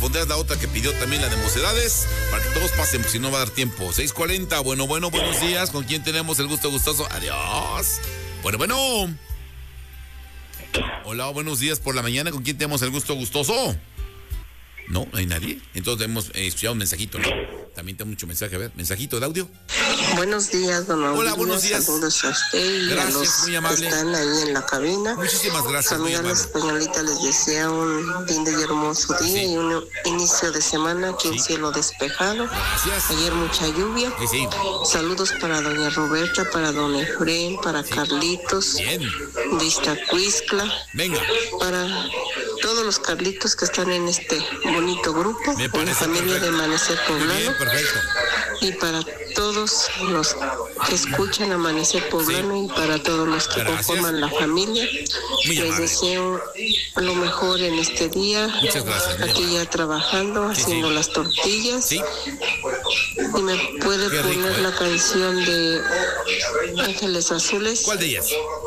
Pondrás la otra que pidió también, la de Mocedades, para que todos pasen, si no va a dar tiempo. 6:40, bueno, buenos días. ¿Con quién tenemos el gusto gustoso? Adiós. Bueno. Hola, buenos días por la mañana. ¿Con quién tenemos el gusto gustoso? No hay nadie. Entonces hemos escuchado un mensajito, ¿no? También tengo mucho mensaje. A ver, mensajito de audio. Buenos días, don Mauricio. Hola, buenos días. Saludos a usted y gracias, a los muy amable. que están ahí en la cabina. Muchísimas gracias, Su amiga la españolita les desea un lindo y hermoso día y un inicio de semana que un cielo despejado. Gracias. Ayer mucha lluvia. Sí. Saludos para doña Roberta, para don Efrén, para Carlitos. Bien. De Iztacuistla. Venga. Para todos los Carlitos que están en este bonito grupo, en la familia perfecto. De Amanecer Poblano. Muy bien, perfecto. Y para todos los que escuchan Amanecer Poblano y para todos los que conforman la familia, les deseo lo mejor en este día. Muchas gracias. Aquí ya trabajando, haciendo las tortillas. Sí. Y me puede poner la canción de Ángeles Azules. ¿Cuál de ellas?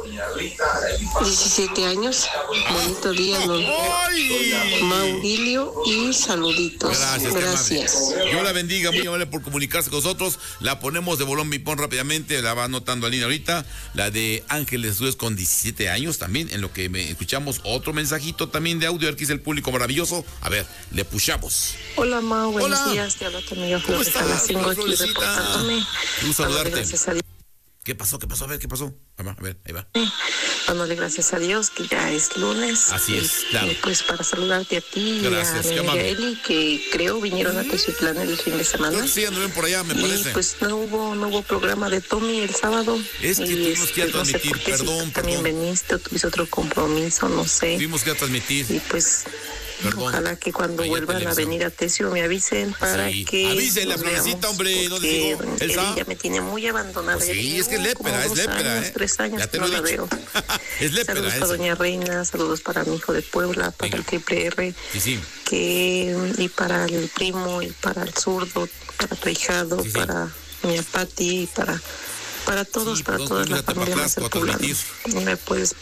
17 años. Bonito día, don Maurilio, y saluditos. Gracias. Dios la bendiga, muy amable por comunicarse con nosotros. La ponemos de bolón ping-pong rápidamente, la va anotando Alina ahorita. La de Ángeles Azules con 17 años también, en lo que escuchamos otro mensajito también de audio, aquí dice el público maravilloso. A ver, le pushamos. Hola, Mau, buenos días. Te habla tu amiga Flores Calacingo aquí reportándome. Un saludarte. Gracias a Dios. ¿Qué pasó? A ver, ¿qué pasó? A ver, ahí va. Dándole gracias a Dios que ya es lunes. Así es, claro. Pues para saludarte a ti gracias, y a mi amiga Eli, que creo vinieron a Teziutlán el fin de semana. Creo que sí, anduven por allá, me parece. Pues no hubo programa de Tommy el sábado. Es que tuvimos que transmitir, no sé perdón. También veniste, tuviste otro compromiso, no sé. Tuvimos que transmitir. Y pues... Perdón. Ojalá que cuando vuelvan a venir a Tesio me avisen para que... Avisen la Florecita, hombre, no digo. Ella me tiene muy abandonada. Pues sí, es que es lépera, 3 años ya te no lo la veo. Es lépera. Saludos para doña Reina, saludos para mi hijo de Puebla, para el Triple R, sí. Y para el primo, y para el zurdo, para tu ahijado, para mi Pati, y para todos, para toda la familia. Me puedes